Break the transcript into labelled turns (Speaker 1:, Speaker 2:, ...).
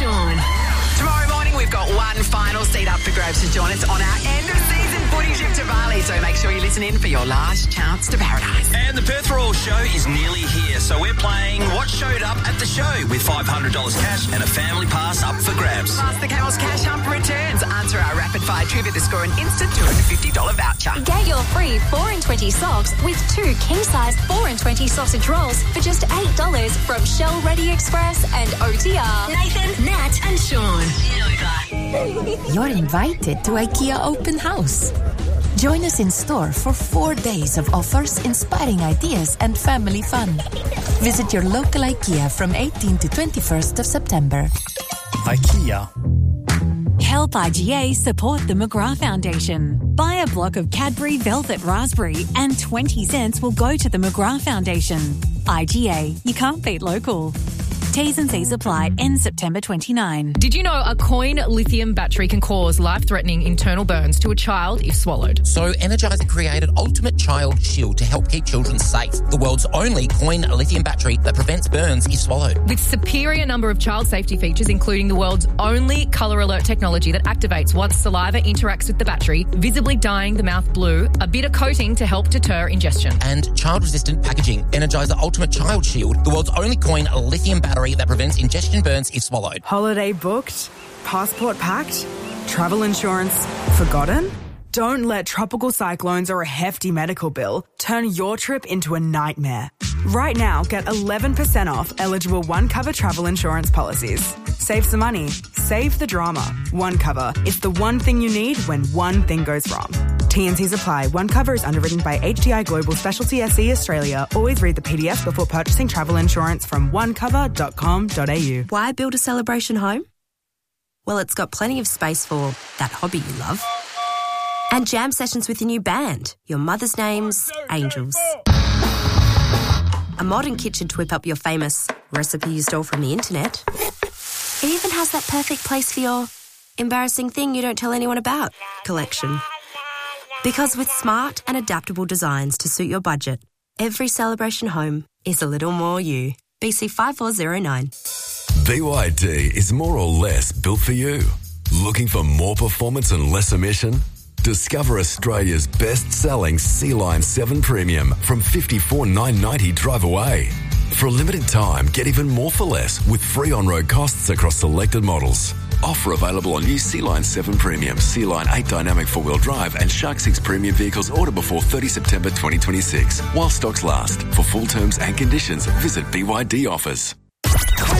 Speaker 1: Sean.
Speaker 2: Tomorrow morning, we've got one final seat up for grabs to join us on our end-of-season footy trip to Bali. So make sure you listen in for your last chance to paradise.
Speaker 3: And the Perth Royal show is nearly here. So we're playing What Showed Up at the Show with $500 cash and a family pass up for grabs.
Speaker 2: Plus, the Camels Cash Hump returns. Answer our rapid-fire trivia to score an instant $250 voucher.
Speaker 4: Get your free 4 in 20 socks with 2 king-size 4 in 20 sausage rolls for just $8 from Shell Ready Express and OTR.
Speaker 1: Nathan, Nat and Sean.
Speaker 5: You're invited to IKEA Open House. Join us in store for 4 days of offers, inspiring ideas and family fun. Visit your local IKEA from 18 to 21st of September.
Speaker 6: IKEA.
Speaker 7: Help IGA support the McGrath Foundation. Buy a block of Cadbury Velvet Raspberry and 20 cents will go to the McGrath Foundation. IGA, you can't beat local. T's and C's apply. End September 29.
Speaker 8: Did you know a coin lithium battery can cause life-threatening internal burns to a child if swallowed?
Speaker 9: So Energizer created Ultimate Child Shield to help keep children safe. The world's only coin lithium battery that prevents burns if swallowed.
Speaker 8: With superior number of child safety features, including the world's only colour alert technology that activates once saliva interacts with the battery, visibly dyeing the mouth blue, a bitter coating to help deter ingestion.
Speaker 9: And child-resistant packaging. Energizer Ultimate Child Shield, the world's only coin lithium battery that prevents ingestion burns if swallowed.
Speaker 10: Holiday booked? Passport packed? Travel insurance forgotten? Don't let tropical cyclones or a hefty medical bill turn your trip into a nightmare. Right now, get 11% off eligible One Cover travel insurance policies. Save some money. Save the drama. One Cover. It's the one thing you need when one thing goes wrong. T&Cs apply. One Cover is underwritten by HDI Global Specialty SE Australia. Always read the PDF before purchasing travel insurance from onecover.com.au.
Speaker 11: Why build a celebration home? Well, it's got plenty of space for that hobby you love. And jam sessions with your new band, your mother's name's Angels. A modern kitchen to whip up your famous recipe you stole from the internet. It even has that perfect place for your embarrassing thing you don't tell anyone about collection. Because with smart and adaptable designs to suit your budget, every celebration home is a little more you. BC 5409.
Speaker 12: BYD is more or less built for you. Looking for more performance and less emission? Discover Australia's best-selling Sea-Line 7 Premium from $54,990 drive away. For a limited time, get even more for less with free on-road costs across selected models. Offer available on new Sea-Line 7 Premium, Sea-Line 8 Dynamic 4-wheel drive and Shark 6 Premium vehicles order before 30 September 2026. While stocks last. For full terms and conditions, visit BYD Offers.